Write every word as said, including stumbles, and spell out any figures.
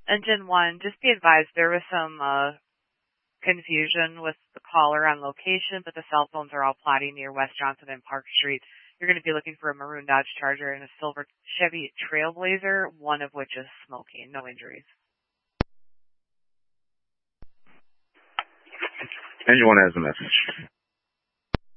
Engine one, just be advised there was some uh, confusion with the caller on location, but the cell phones are all plotting near West Johnson and Park Street. You're going to be looking for a maroon Dodge Charger and a silver Chevy Trailblazer, one of which is smoking. No injuries. Engine one has a message.